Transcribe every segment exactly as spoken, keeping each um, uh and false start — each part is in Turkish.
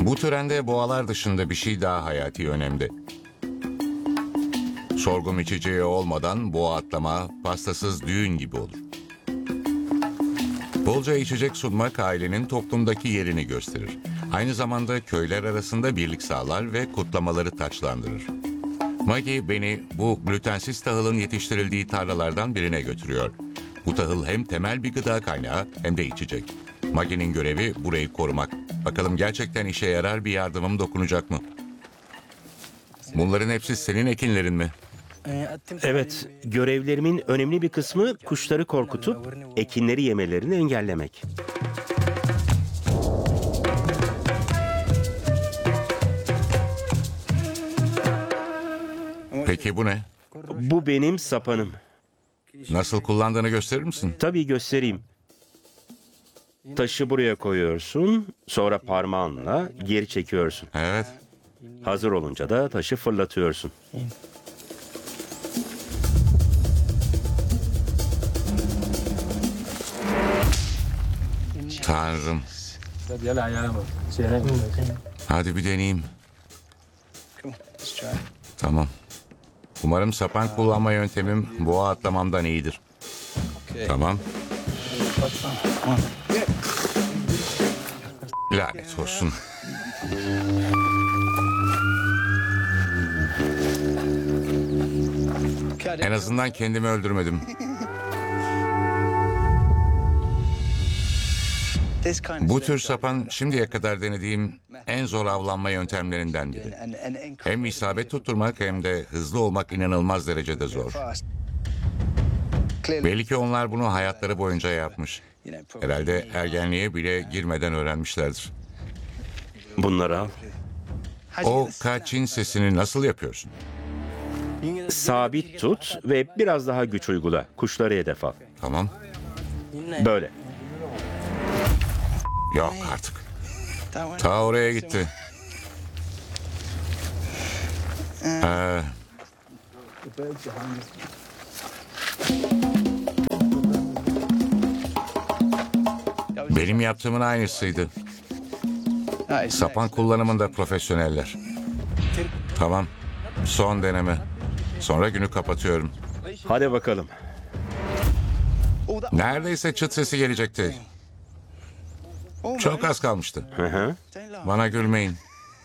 Bu törende boğalar dışında bir şey daha hayati önemde. Sorgum içeceği olmadan boğa atlama pastasız düğün gibi olur. Bolca içecek sunmak ailenin toplumdaki yerini gösterir. Aynı zamanda köyler arasında birlik sağlar ve kutlamaları taçlandırır. Maggie beni bu glutensiz tahılın yetiştirildiği tarlalardan birine götürüyor. Bu tahıl hem temel bir gıda kaynağı hem de içecek. Maggie'nin görevi burayı korumak. Bakalım gerçekten işe yarar bir yardımım dokunacak mı? Bunların hepsi senin ekinlerin mi? Evet, görevlerimin önemli bir kısmı kuşları korkutup ekinleri yemelerini engellemek. Peki bu ne? Bu benim sapanım. Nasıl kullandığını gösterir misin? Tabii göstereyim. Taşı buraya koyuyorsun, sonra parmağınla geri çekiyorsun. Evet. Hazır olunca da taşı fırlatıyorsun. Tanrım. Hadi bir deneyeyim. Tamam. Umarım sapan kullanma yöntemim boğa atlamamdan iyidir. Tamam. Lanet olsun. En azından kendimi öldürmedim. Bu tür sapan şimdiye kadar denediğim en zor avlanma yöntemlerinden biri. Hem isabet tutturmak hem de hızlı olmak inanılmaz derecede zor. Belli ki onlar bunu hayatları boyunca yapmış. Herhalde ergenliğe bile girmeden öğrenmişlerdir. Bunları al. O kaçin sesini nasıl yapıyorsun? Sabit tut ve biraz daha güç uygula. Kuşları hedef al. Tamam. Böyle. Yok artık. Ta oraya gitti. Ee, benim yaptığımın aynısıydı. Sapan kullanımında profesyoneller. Tamam. Son deneme. Sonra günü kapatıyorum. Hadi bakalım. Neredeyse çıt sesi gelecekti. Çok az kalmıştı. Hı hı. Bana gülmeyin.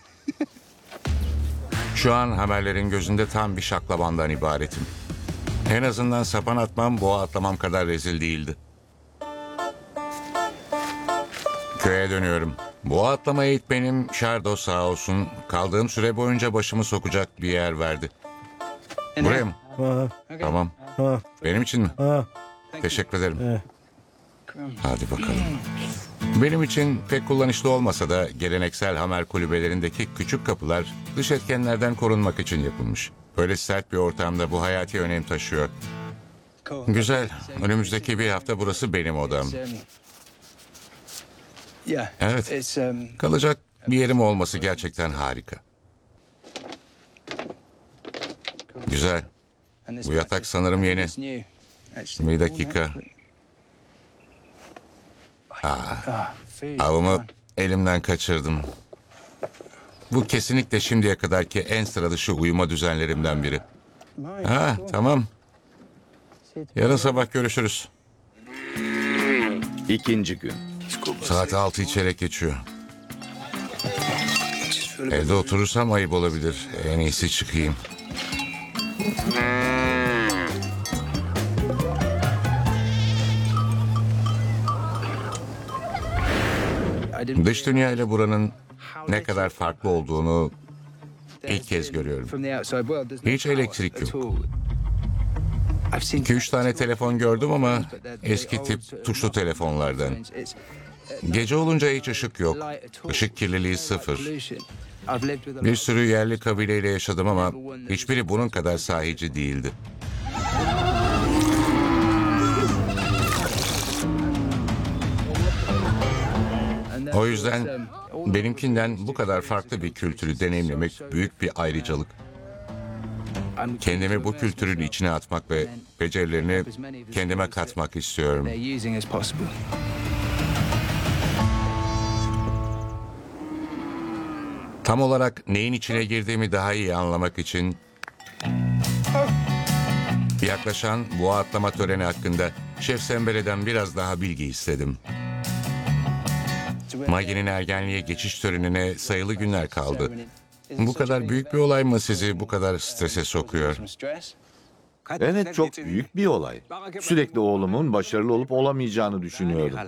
Şu an haberlerin gözünde tam bir şaklabandan ibaretim. En azından sapan atmam, boğa atlamam kadar rezil değildi. Köye dönüyorum. Boğa atlama eğitmenim Şardo sağ olsun kaldığım süre boyunca başımı sokacak bir yer verdi. Buraya mı? Tamam. Benim için mi? Teşekkür ederim. Hadi bakalım. Benim için pek kullanışlı olmasa da geleneksel Hamer kulübelerindeki küçük kapılar dış etkenlerden korunmak için yapılmış. Böyle sert bir ortamda bu hayati önem taşıyor. Güzel. Önümüzdeki bir hafta burası benim odam. Evet. Kalacak bir yerim olması gerçekten harika. Güzel. Bu yatak sanırım yeni. Bir dakika. Aa, avımı elimden kaçırdım. Bu kesinlikle şimdiye kadarki en sıra dışı uyuma düzenlerimden biri. Ha, tamam. Yarın sabah görüşürüz. İkinci gün. Saat altı çeyrek geçiyor. Evde oturursam ayıp olabilir. En iyisi çıkayım. Dış dünya ile buranın ne kadar farklı olduğunu ilk kez görüyorum. Hiç elektrik yok. İki üç tane telefon gördüm ama eski tip tuşlu telefonlardan. Gece olunca hiç ışık yok. Işık kirliliği sıfır. Bir sürü yerli kabileyle yaşadım ama hiçbiri bunun kadar sahici değildi. O yüzden benimkinden bu kadar farklı bir kültürü deneyimlemek büyük bir ayrıcalık. Kendimi bu kültürün içine atmak ve becerilerini kendime katmak istiyorum. Tam olarak neyin içine girdiğimi daha iyi anlamak için yaklaşan bu atlama töreni hakkında Şef Sembele'den biraz daha bilgi istedim. Maggie'nin ergenliğe geçiş törenine sayılı günler kaldı. Bu kadar büyük bir olay mı sizi bu kadar strese sokuyor? Evet, çok büyük bir olay. Sürekli oğlumun başarılı olup olamayacağını düşünüyorum.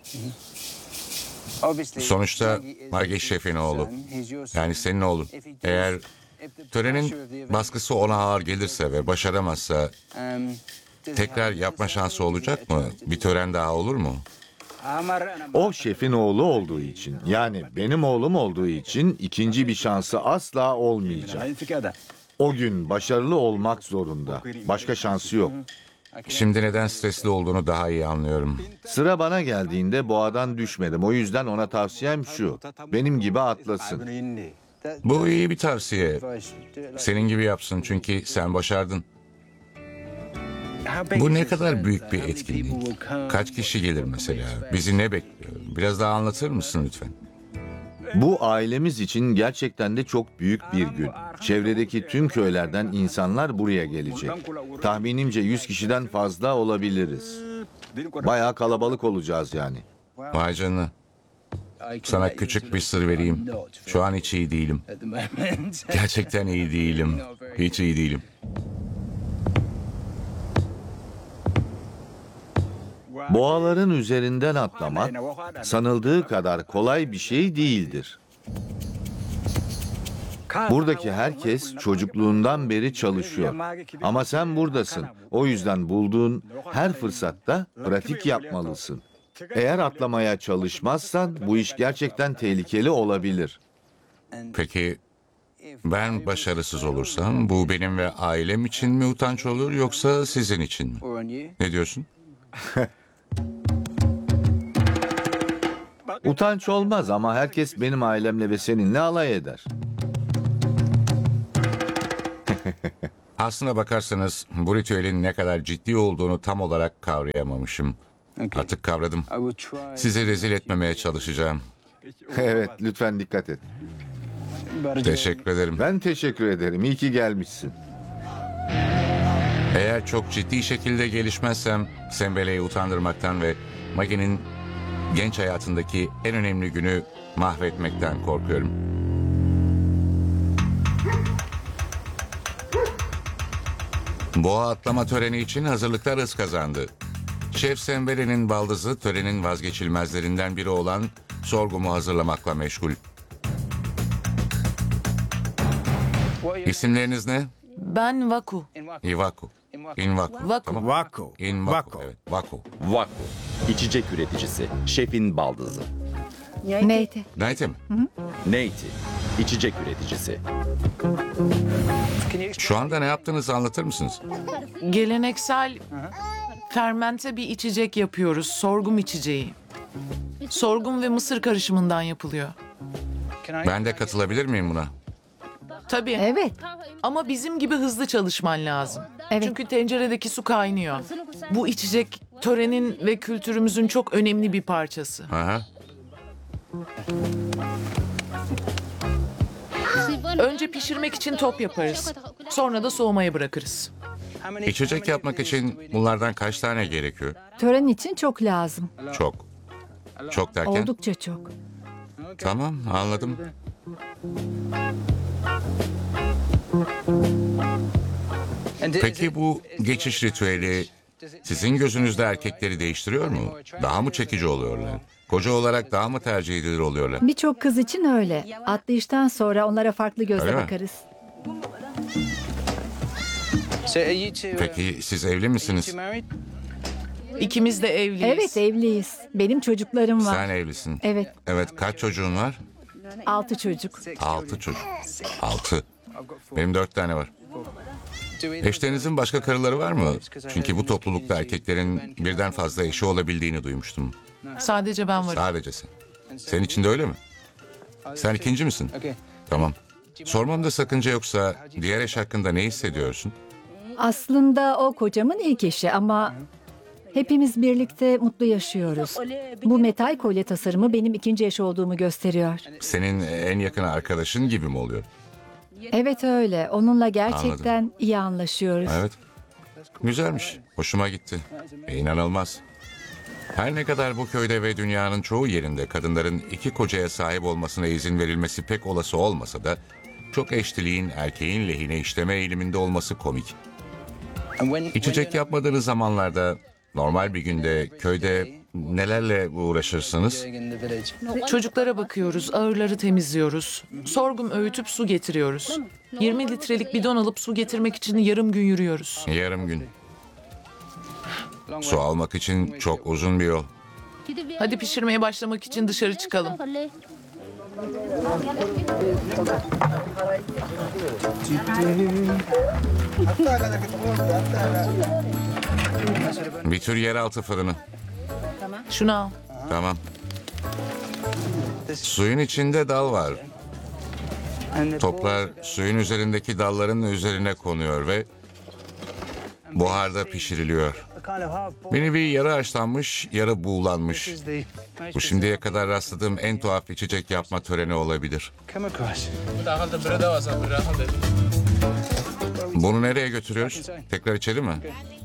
Sonuçta Maggie şefin oğlu. Yani senin oğlun. Eğer törenin baskısı ona ağır gelirse ve başaramazsa tekrar yapma şansı olacak mı? Bir tören daha olur mu? O şefin oğlu olduğu için, yani benim oğlum olduğu için ikinci bir şansı asla olmayacak. O gün başarılı olmak zorunda. Başka şansı yok. Şimdi neden stresli olduğunu daha iyi anlıyorum. Sıra bana geldiğinde boğadan düşmedim. O yüzden ona tavsiyem şu: benim gibi atlasın. Bu iyi bir tavsiye. Senin gibi yapsın çünkü sen başardın. Bu ne kadar büyük bir etkinlik. Kaç kişi gelir mesela? Bizi ne bekliyor? Biraz daha anlatır mısın lütfen? Bu ailemiz için gerçekten de çok büyük bir gün. Çevredeki tüm köylerden insanlar buraya gelecek. Tahminimce yüz kişiden fazla olabiliriz. Bayağı kalabalık olacağız yani. Vay canına. Sana küçük bir sır vereyim. Şu an hiç iyi değilim. Gerçekten iyi değilim. Hiç iyi değilim. Boğaların üzerinden atlamak sanıldığı kadar kolay bir şey değildir. Buradaki herkes çocukluğundan beri çalışıyor. Ama sen buradasın. O yüzden bulduğun her fırsatta pratik yapmalısın. Eğer atlamaya çalışmazsan bu iş gerçekten tehlikeli olabilir. Peki ben başarısız olursam bu benim ve ailem için mi utanç olur yoksa sizin için mi? Ne diyorsun? Utanç olmaz ama herkes benim ailemle ve seninle alay eder. Aslına bakarsanız bu ritüelin ne kadar ciddi olduğunu tam olarak kavrayamamışım. Artık kavradım. Sizi rezil etmemeye çalışacağım. Evet, lütfen dikkat et. Teşekkür ederim. Ben teşekkür ederim. İyi ki gelmişsin. Eğer çok ciddi şekilde gelişmezsem Sembele'yi utandırmaktan ve Maggie'nin genç hayatındaki en önemli günü mahvetmekten korkuyorum. Boğa atlama töreni için hazırlıklar hız kazandı. Şef Sembele'nin baldızı törenin vazgeçilmezlerinden biri olan sorgumu hazırlamakla meşgul. İsimleriniz ne? Ben Vaku. Ivaku. Invaku. Vaku. Tamam. Vaku. Invaku. Vaku. Evet, Vaku. Vaku, içecek üreticisi, şefin baldızı. Neydi? Neytim? Neyti, içecek üreticisi. Şu anda ne yaptığınızı anlatır mısınız? Geleneksel fermente bir içecek yapıyoruz. Sorgum içeceği. Sorgum ve mısır karışımından yapılıyor. Ben de katılabilir miyim buna? Tabii. Evet. Ama bizim gibi hızlı çalışman lazım. Evet. Çünkü tenceredeki su kaynıyor. Bu içecek törenin ve kültürümüzün çok önemli bir parçası. Aha. Önce pişirmek için top yaparız. Sonra da soğumaya bırakırız. İçecek yapmak için bunlardan kaç tane gerekiyor? Tören için çok lazım. Çok. Çok derken? Oldukça çok. Tamam, anladım. Peki bu geçiş ritüeli sizin gözünüzde erkekleri değiştiriyor mu? Daha mı çekici oluyorlar? Koca olarak daha mı tercih edilir oluyorlar? Birçok kız için öyle. Atlayıştan sonra onlara farklı gözle Öyle mi? bakarız. Peki siz evli misiniz? İkimiz de evliyiz. Evet, evliyiz. Benim çocuklarım var. Sen evlisin. Evet, Evet, kaç çocuğun var? altı çocuk. Altı çocuk. Altı. Benim dört tane var. Eşlerinizin başka karıları var mı? Çünkü bu toplulukta erkeklerin birden fazla eşi olabildiğini duymuştum. Sadece ben varım. Sadece sen. Senin için de öyle mi? Sen ikinci misin? Tamam. Sormamda sakınca yoksa diğer eş hakkında ne hissediyorsun? Aslında o kocamın ilk eşi ama Hepimiz birlikte mutlu yaşıyoruz. Bu metal kolye tasarımı benim ikinci eş olduğumu gösteriyor. Senin en yakın arkadaşın gibi mi oluyor? Evet öyle. Onunla gerçekten iyi anlaşıyoruz. Evet. Güzelmiş. Hoşuma gitti. E, inanılmaz. Her ne kadar bu köyde ve dünyanın çoğu yerinde kadınların iki kocaya sahip olmasına izin verilmesi pek olası olmasa da çok eşliliğin erkeğin lehine işleme eğiliminde olması komik. İçecek yapmadığınız zamanlarda normal bir günde köyde nelerle uğraşırsınız? Çocuklara bakıyoruz, ağırları temizliyoruz. Sorgum öğütüp su getiriyoruz. yirmi litrelik bidon alıp su getirmek için yarım gün yürüyoruz. Yarım gün. Su almak için çok uzun bir yol. Hadi pişirmeye başlamak için dışarı çıkalım. Bir tür yeraltı fırını. Şunu al. Tamam. Suyun içinde dal var. Toplar suyun üzerindeki dalların üzerine konuyor ve buharda pişiriliyor. Bir nevi yarı haşlanmış, yarı buğulanmış. Bu şimdiye kadar rastladığım en tuhaf içecek yapma töreni olabilir. Bunu nereye götürüyoruz? Tekrar içelim mi?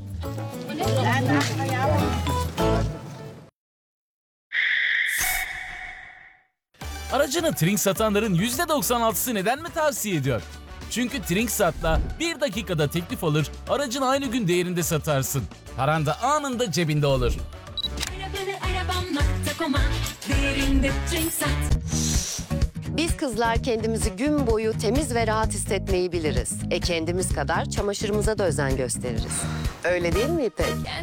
Aracını Trink satanların yüzde doksan altısı neden mi tavsiye ediyor? Çünkü Trinksat'la bir dakikada teklif alır, aracını aynı gün değerinde satarsın. Paran da anında cebinde olur. Arabanı arabam nokta com'a değerinde Trinksat. Biz kızlar kendimizi gün boyu temiz ve rahat hissetmeyi biliriz. E kendimiz kadar çamaşırımıza da özen gösteririz. Öyle değil mi İpek?